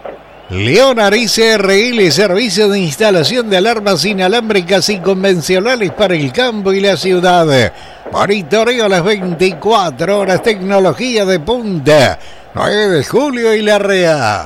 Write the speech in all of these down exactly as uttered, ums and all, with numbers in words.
Leonard S R L, servicio de instalación de alarmas inalámbricas y convencionales para el campo y la ciudad. Monitoreo a las veinticuatro horas, tecnología de punta. nueve de julio y Larrea.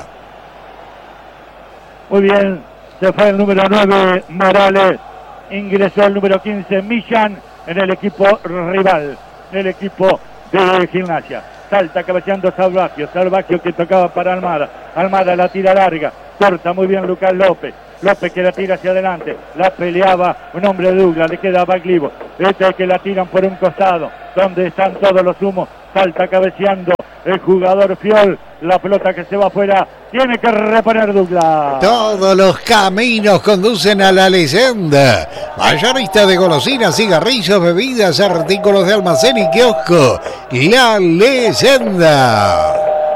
Muy bien, se fue el número nueve, Morales. Ingresó el número quince, Millán, en el equipo rival, en el equipo de Gimnasia. Salta cabeceando Salvagio, Salvagio que tocaba para Almada. Almada la tira larga, corta muy bien Lucas López. López que la tira hacia adelante, la peleaba un hombre de Douglas, le queda a Baglivo. Este que la tiran por un costado, donde están todos los humos. Salta cabeceando el jugador Fiol, la pelota que se va afuera, tiene que reponer Douglas. Todos los caminos conducen a la leyenda. Mayorista de golosinas, cigarrillos, bebidas, artículos de almacén y kiosco. La leyenda.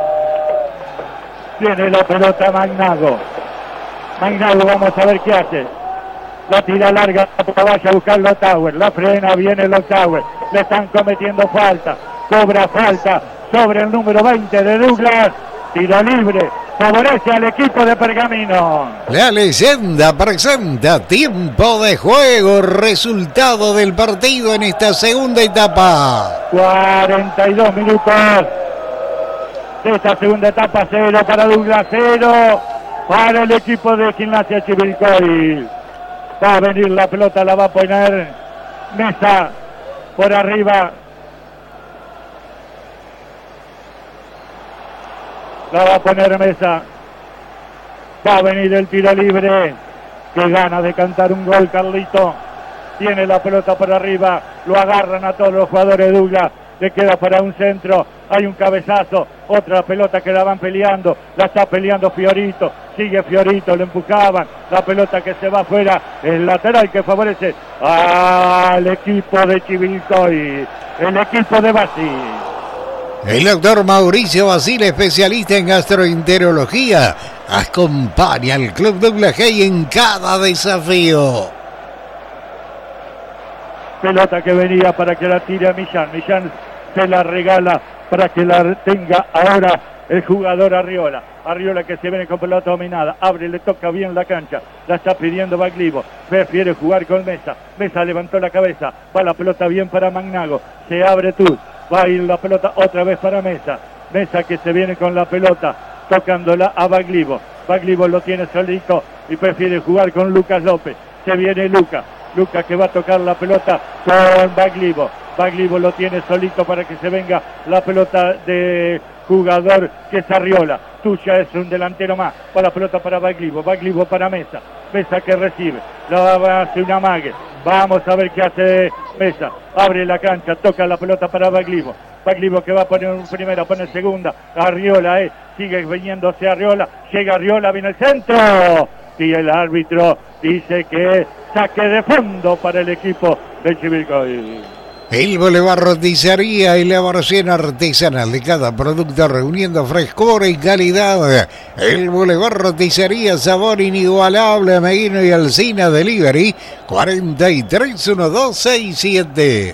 Tiene la pelota Magnago. Magnago, vamos a ver qué hace. La tira larga, vaya a buscarlo Tower. La frena, viene los Tower. Le están cometiendo falta. Cobra falta sobre el número veinte de Douglas. Tiro libre. Favorece al equipo de Pergamino. La leyenda presenta tiempo de juego. Resultado del partido en esta segunda etapa. cuarenta y dos minutos de esta segunda etapa. Cero para Douglas, cero para el equipo de Gimnasia Chivilcoy. Va a venir la pelota, la va a poner Mesa por arriba. La va a poner Mesa. Va a venir el tiro libre. Que gana de cantar un gol, Carlito. Tiene la pelota por arriba. Lo agarran a todos los jugadores de Douglas. Le queda para un centro. Hay un cabezazo. Otra pelota que la van peleando. La está peleando Fiorito. Sigue Fiorito. Le empujaban. La pelota que se va afuera. El lateral que favorece al equipo de Chivilcoy. El equipo de Basi. El doctor Mauricio Basile, especialista en gastroenterología, acompaña al Club Douglas Haig en cada desafío. Pelota que venía para que la tire a Millán. Millán se la regala para que la tenga ahora el jugador Arriola. Arriola que se viene con pelota dominada. Abre, le toca bien la cancha. La está pidiendo Baglivo. Prefiere jugar con Mesa. Mesa levantó la cabeza. Va la pelota bien para Magnago. Se abre tú. Va a ir la pelota otra vez para Mesa. Mesa que se viene con la pelota, tocándola a Baglivo. Baglivo lo tiene solito y prefiere jugar con Lucas López. Se viene Lucas. Lucas que va a tocar la pelota con Baglivo. Baglivo lo tiene solito para que se venga la pelota de jugador que es Arriola. Tuya es un delantero más. Para la pelota para Baglivo. Baglivo para Mesa. Mesa que recibe. La hace una mague. Vamos a ver qué hace Mesa. Abre la cancha, toca la pelota para Baglivo. Baglivo que va a poner un primera, pone segunda. Arriola, eh. Sigue viniéndose Arriola. Llega Arriola, viene el centro. Y el árbitro dice que saque de fondo para el equipo de Chivilcoy. El Boulevard Roticería, elaboración artesanal de cada producto reuniendo frescor y calidad. El Boulevard Roticería, sabor inigualable, Meguino y Alsina Delivery, cuarenta y tres doce sesenta y siete.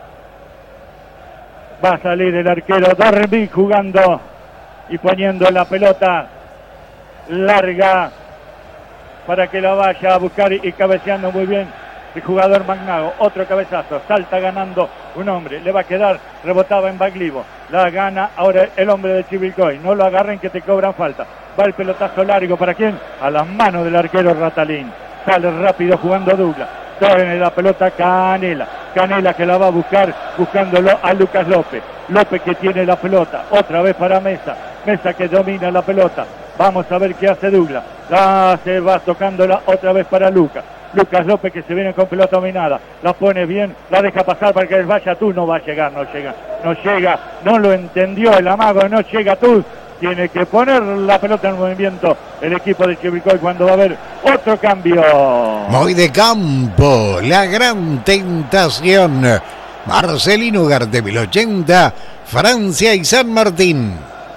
Va a salir el arquero Darby jugando y poniendo la pelota larga para que la vaya a buscar y cabeceando muy bien el jugador Magnago. Otro cabezazo, salta ganando un hombre, le va a quedar, rebotaba en Baglivo, la gana ahora el hombre de Chivilcoy. No lo agarren que te cobran falta. Va el pelotazo largo, ¿para quién? A las manos del arquero Ratalín. Sale rápido jugando Douglas. Trae la pelota Canela. Canela que la va a buscar, buscándolo a Lucas López. López que tiene la pelota, otra vez para Mesa. Mesa que domina la pelota. Vamos a ver qué hace Douglas. La se va tocándola otra vez para Lucas. Lucas López que se viene con pelota dominada. La pone bien, la deja pasar para que vaya tú. No va a llegar, no llega. No llega, no lo entendió el amago, no llega tú. Tiene que poner la pelota en movimiento el equipo de Chivilcoy cuando va a haber otro cambio. Muy de campo, la gran tentación. Marcelino Ugarte, mil ochenta, Francia y San Martín.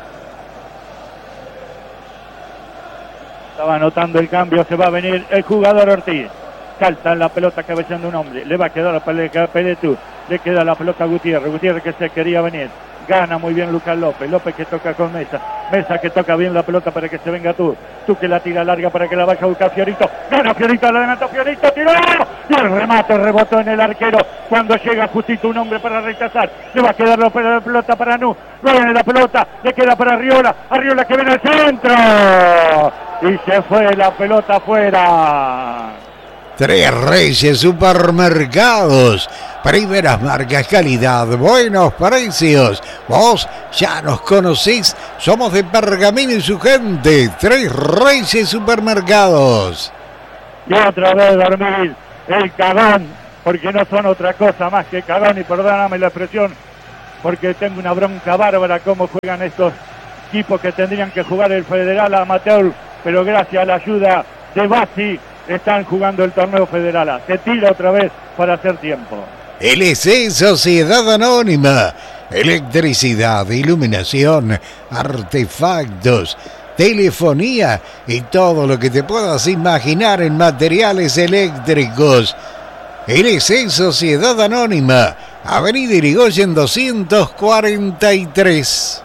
Estaba anotando el cambio, se va a venir el jugador Ortiz. Salta en la pelota cabeceando un hombre. Le va a quedar la pelota a Peletú. Le queda la pelota a Gutiérrez. Gutiérrez que se quería venir. Gana muy bien Lucas López. López que toca con Mesa. Mesa que toca bien la pelota para que se venga tú. Tú que la tira larga para que la vaya a buscar Fiorito. Gana Fiorito, la adelantó Fiorito, tiró. Y el remate rebotó en el arquero. Cuando llega justito un hombre para rechazar. Le va a quedar la pelota para Nu. No viene la pelota. Le queda para Arriola. Arriola que viene al centro. Y se fue la pelota afuera. Tres Reyes Supermercados, primeras marcas, calidad, buenos precios. Vos ya nos conocés, somos de Pergamino y su gente. Tres Reyes Supermercados. Y otra vez dormir el cagón, porque no son otra cosa más que cagón, y perdóname la expresión, porque tengo una bronca bárbara cómo juegan estos equipos que tendrían que jugar el Federal Amateur, pero gracias a la ayuda de Bassi están jugando el torneo federal. Se tira otra vez para hacer tiempo. L C Sociedad Anónima. Electricidad, iluminación, artefactos, telefonía y todo lo que te puedas imaginar en materiales eléctricos. L C Sociedad Anónima. Avenida Irigoyen doscientos cuarenta y tres.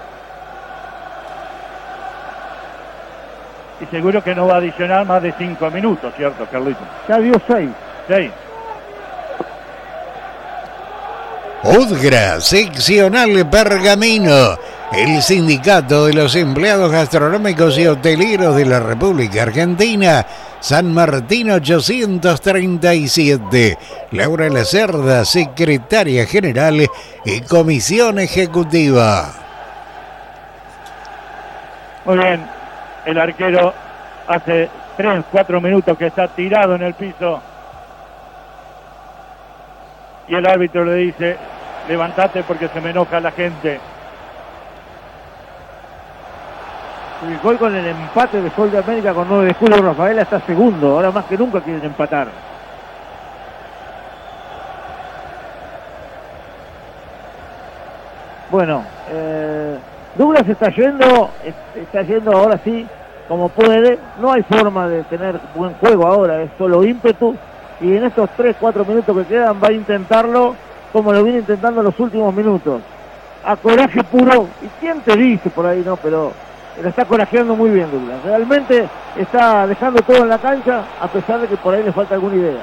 Y seguro que no va a adicionar más de cinco minutos, ¿cierto, Carlito? Ya dio seis. Seis. UDGRA, seccional Pergamino, el sindicato de los empleados gastronómicos y hoteleros de la República Argentina, San Martín ochocientos treinta y siete. Laura Lacerda, secretaria general y comisión ejecutiva. Muy bien. El arquero hace tres, cuatro minutos que está tirado en el piso. Y el árbitro le dice, levantate porque se me enoja la gente. El gol con el empate de Sol de América con nueve de julio, Rafaela está segundo. Ahora más que nunca quieren empatar. Bueno, eh... Douglas está yendo, está yendo ahora sí, como puede. No hay forma de tener buen juego ahora, es solo ímpetu. Y en estos tres, cuatro minutos que quedan va a intentarlo como lo viene intentando en los últimos minutos. A coraje puro. ¿Y quién te dice por ahí, no? Pero lo está corajeando muy bien Douglas. Realmente está dejando todo en la cancha, a pesar de que por ahí le falta alguna idea.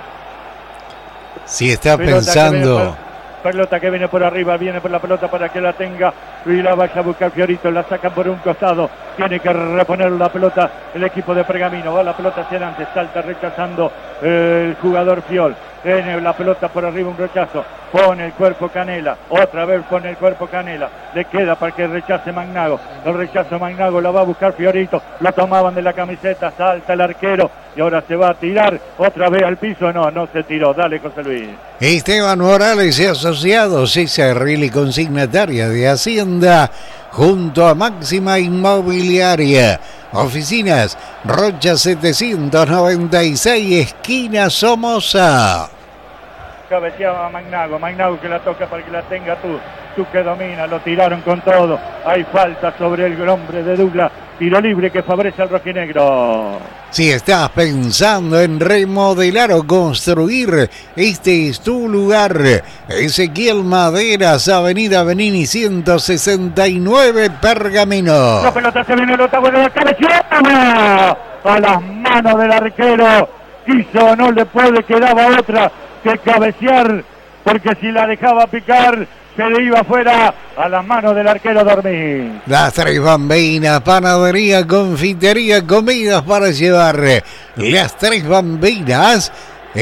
Si está pensando... Pelota que viene por arriba, viene por la pelota para que la tenga y la vaya a buscar Fiorito, la sacan por un costado, tiene que reponer la pelota el equipo de Pergamino, va la pelota hacia adelante, salta rechazando el jugador Fiol, tiene la pelota por arriba, un rechazo, pone el cuerpo Canela, otra vez pone el cuerpo Canela, le queda para que rechace Magnago, el rechazo Magnago, la va a buscar Fiorito, lo tomaban de la camiseta, salta el arquero y ahora se va a tirar otra vez al piso, no, no se tiró, dale José Luis. Esteban Morales y asociados, esa Riley consignataria de Hacienda, junto a Máxima Inmobiliaria. Oficinas Rocha setecientos noventa y seis, esquina Somoza. Cabeceaba Magnago, Magnago que la toca para que la tenga tú, tú que domina, lo tiraron con todo, hay falta sobre el hombre de Douglas, tiro libre que favorece al rojinegro. Si estás pensando en remodelar o construir, este es tu lugar. Ezequiel Maderas, Avenida Benini ciento sesenta y nueve, Pergamino. La pelota se viene, pelota buena, la cabeceada a las manos del arquero, quiso, no le puede, quedaba otra que cabecear, porque si la dejaba picar se le iba afuera a las manos del arquero Dormí. Las Tres Bambinas, panadería, confitería, comidas para llevar. Las Tres Bambinas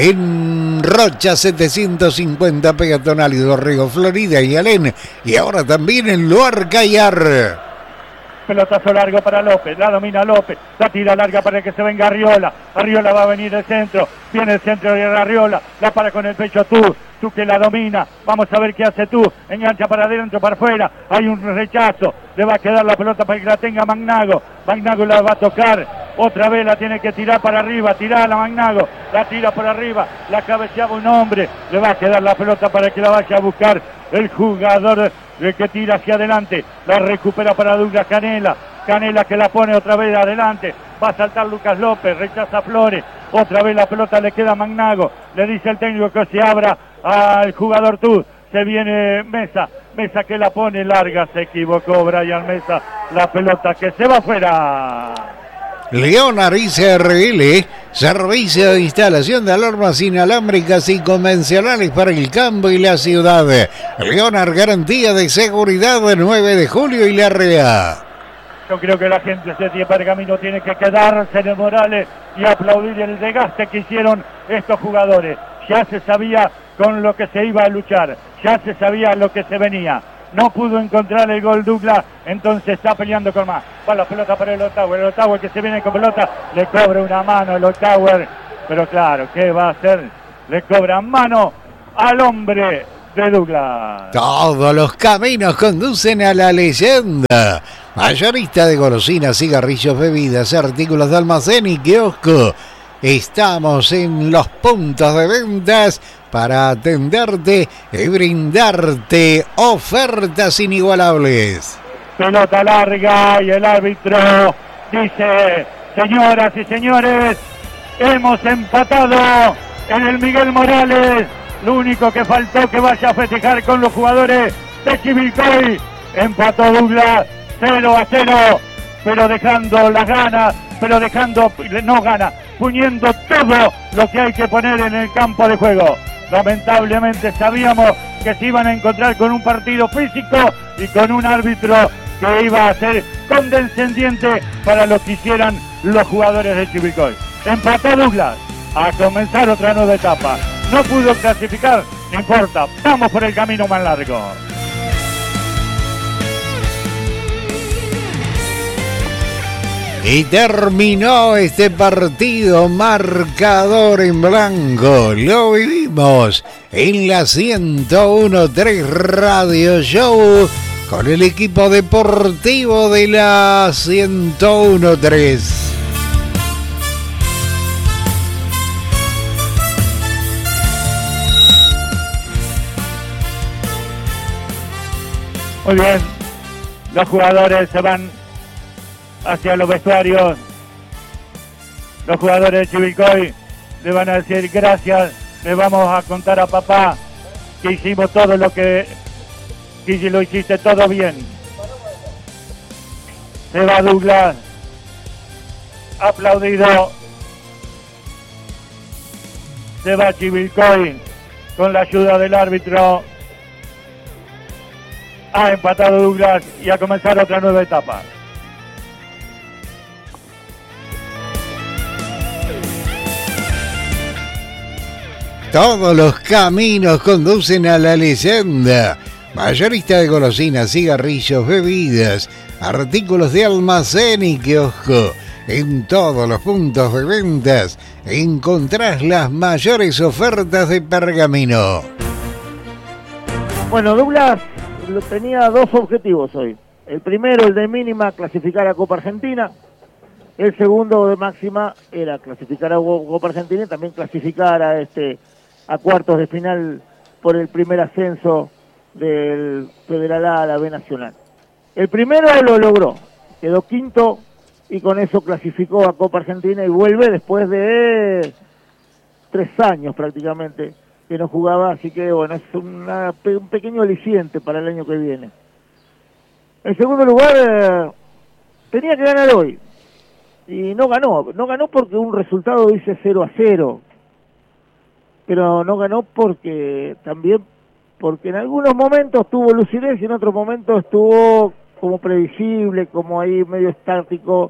en Rocha setecientos cincuenta, peatonal y Dorrego, Florida y Alén, y ahora también en Luar Cayar. Pelotazo largo para López, la domina López, la tira larga para que se venga Arriola, Arriola va a venir el centro, viene el centro de Arriola, la para con el pecho tú, tú que la domina, vamos a ver qué hace tú, engancha para adentro, para afuera, hay un rechazo, le va a quedar la pelota para que la tenga Magnago, Magnago la va a tocar, otra vez la tiene que tirar para arriba, tirala Magnago, la tira por arriba, la cabeceaba un hombre, le va a quedar la pelota para que la vaya a buscar el jugador el que tira hacia adelante, la recupera para Douglas Canela, Canela que la pone otra vez adelante, va a saltar Lucas López, rechaza Flores, otra vez la pelota le queda a Magnago, le dice el técnico que se abra al jugador tú, se viene Mesa, Mesa que la pone larga, se equivocó Brian Mesa, la pelota que se va afuera. Leonard I C R L, servicio de instalación de alarmas inalámbricas y convencionales para el campo y la ciudad. Leonard, garantía de seguridad, nueve de julio y la Rea. Yo creo que la gente de Pergamino tiene que quedarse en el Morales y aplaudir el desgaste que hicieron estos jugadores. Ya se sabía con lo que se iba a luchar, ya se sabía lo que se venía. No pudo encontrar el gol Douglas, entonces está peleando con más. Va la pelota para el Ottawa, el Ottawa que se viene con pelota, le cobra una mano el Ottawa, pero claro, ¿qué va a hacer? Le cobra mano al hombre de Douglas. Todos los caminos conducen a la leyenda. Mayorista de golosinas, cigarrillos, bebidas, artículos de almacén y kiosco. Estamos en los puntos de ventas para atenderte y brindarte ofertas inigualables. Pelota larga y el árbitro dice: señoras y señores, hemos empatado en el Miguel Morales. Lo único que faltó que vaya a festejar con los jugadores de Chivilcoy. Empató Douglas cero a cero, pero dejando las ganas, pero dejando, no gana, poniendo todo lo que hay que poner en el campo de juego. Lamentablemente sabíamos que se iban a encontrar con un partido físico y con un árbitro que iba a ser condescendiente para lo que hicieran los jugadores de Chivilcoy. Empató Douglas, a comenzar otra nueva etapa. No pudo clasificar, no importa, vamos por el camino más largo. Y terminó este partido, marcador en blanco. Lo vivimos en la ciento uno punto tres Radio Show con el equipo deportivo de la ciento uno punto tres. Muy bien, los jugadores se van hacia los vestuarios. Los jugadores de Chivilcoy le van a decir gracias, le vamos a contar a papá que hicimos todo lo que, que lo hiciste todo bien. Se va Douglas, aplaudido. Se va Chivilcoy con la ayuda del árbitro. Ha empatado Douglas y a comenzar otra nueva etapa. Todos los caminos conducen a la leyenda. Mayorista de golosinas, cigarrillos, bebidas, artículos de almacén y kiosco. En todos los puntos de ventas encontrás las mayores ofertas de Pergamino. Bueno, Douglas tenía dos objetivos hoy. El primero, el de mínima, clasificar a Copa Argentina. El segundo, de máxima, era clasificar a Copa Argentina y también clasificar a este a cuartos de final por el primer ascenso del Federal A a la B Nacional. El primero lo logró, quedó quinto y con eso clasificó a Copa Argentina y vuelve después de tres años prácticamente que no jugaba, así que bueno, es una, un pequeño aliciente para el año que viene. En segundo lugar, eh, tenía que ganar hoy y no ganó, no ganó porque un resultado dice cero a cero, pero no ganó porque también, porque en algunos momentos tuvo lucidez y en otros momentos estuvo como previsible, como ahí medio estático,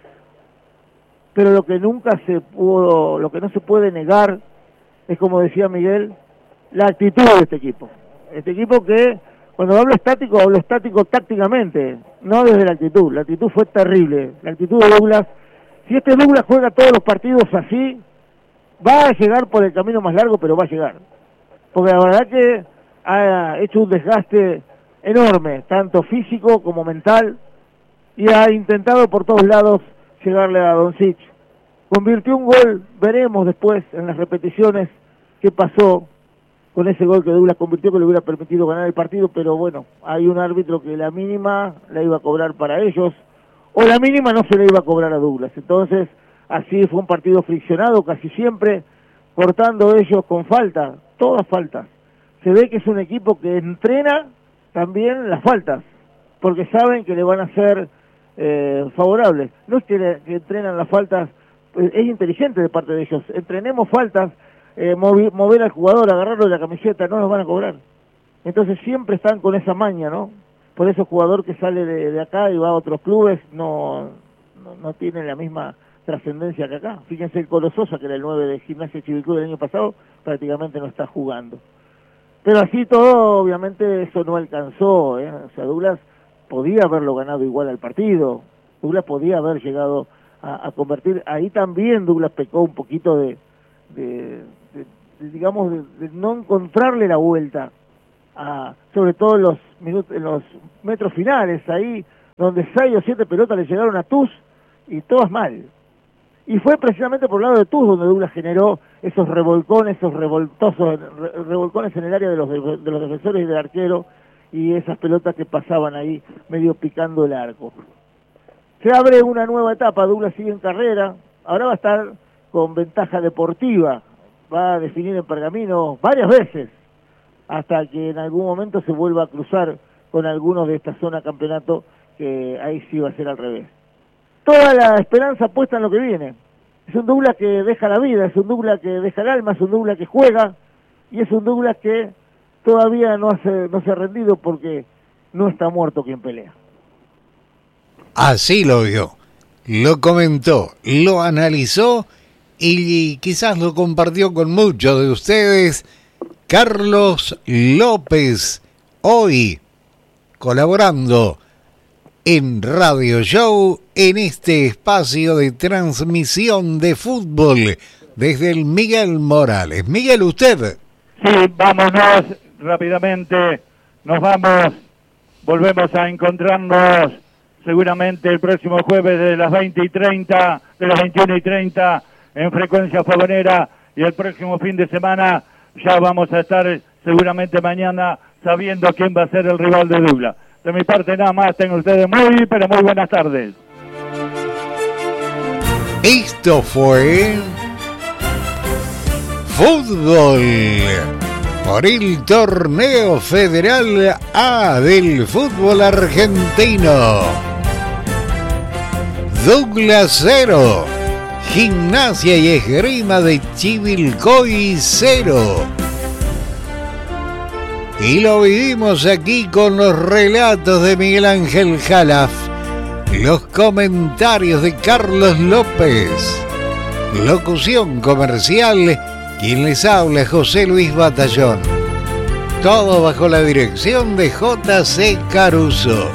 pero lo que nunca se pudo, lo que no se puede negar es, como decía Miguel, la actitud de este equipo. Este equipo que, cuando hablo estático, hablo estático tácticamente, no desde la actitud. La actitud fue terrible, la actitud de Douglas. Si este Douglas juega todos los partidos así, va a llegar por el camino más largo, pero va a llegar. Porque la verdad que ha hecho un desgaste enorme, tanto físico como mental, y ha intentado por todos lados llegarle a Doncic. Convirtió un gol, veremos después en las repeticiones qué pasó con ese gol que Douglas convirtió, que le hubiera permitido ganar el partido, pero bueno, hay un árbitro que la mínima la iba a cobrar para ellos, o la mínima no se le iba a cobrar a Douglas. Entonces, así fue un partido friccionado casi siempre, cortando ellos con falta, todas faltas. Se ve que es un equipo que entrena también las faltas, porque saben que le van a ser eh, favorables. No es que, que entrenan las faltas, eh, es inteligente de parte de ellos. Entrenemos faltas, eh, movi, mover al jugador, agarrarlo de la camiseta, no nos van a cobrar. Entonces siempre están con esa maña, ¿no? Por eso el jugador que sale de, de acá y va a otros clubes no, no, no tiene la misma trascendencia que acá. Fíjense el Colo Sosa, que era el nueve de Gimnasia Chivilcoy del año pasado, prácticamente no está jugando. Pero así todo, obviamente, eso no alcanzó, ¿eh? O sea, Douglas podía haberlo ganado igual al partido, Douglas podía haber llegado a, a convertir, ahí también Douglas pecó un poquito de, de, de, de digamos, de, de no encontrarle la vuelta, a, sobre todo en los, minutos, en los metros finales, ahí donde seis o siete pelotas le llegaron a Tuz y todas mal. Y fue precisamente por el lado de Tuz donde Douglas generó esos revolcones, esos revoltosos, re, revolcones en el área de los, de, de los defensores y del arquero, y esas pelotas que pasaban ahí medio picando el arco. Se abre una nueva etapa, Douglas sigue en carrera, ahora va a estar con ventaja deportiva, va a definir en pergamino varias veces, hasta que en algún momento se vuelva a cruzar con algunos de esta zona campeonato, que ahí sí va a ser al revés. Toda la esperanza puesta en lo que viene. Es un Douglas que deja la vida, es un Douglas que deja el alma, es un Douglas que juega, y es un Douglas que todavía no, hace, no se ha rendido porque no está muerto quien pelea. Así lo vio, lo comentó, lo analizó y quizás lo compartió con muchos de ustedes. Carlos López, hoy colaborando en Radio Show, en este espacio de transmisión de fútbol desde el Miguel Morales. Miguel, usted. Sí, vámonos rápidamente, nos vamos, volvemos a encontrarnos seguramente el próximo jueves de las veinte y treinta, de las veintiuna y treinta en Frecuencia Fogonera, y el próximo fin de semana ya vamos a estar seguramente mañana sabiendo quién va a ser el rival de Douglas. De mi parte nada más, tengan ustedes muy, pero muy buenas tardes. Esto fue Fútbol por el Torneo Federal A del fútbol argentino. Douglas cero, Gimnasia y Esgrima de Chivilcoy cero. Y lo vivimos aquí con los relatos de Miguel Ángel Jalaf, los comentarios de Carlos López, locución comercial, quien les habla, José Luis Batallón. Todo bajo la dirección de J C Caruso.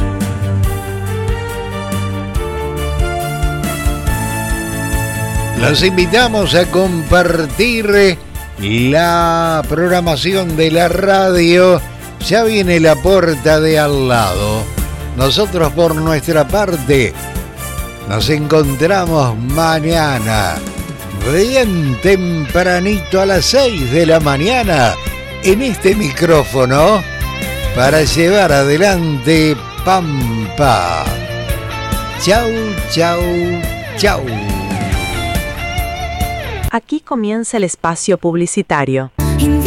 Los invitamos a compartir la programación de la radio. Ya viene la puerta de al lado. Nosotros por nuestra parte nos encontramos mañana bien tempranito a las seis de la mañana en este micrófono para llevar adelante Pampa. Chau, chau, chau. Aquí comienza el espacio publicitario.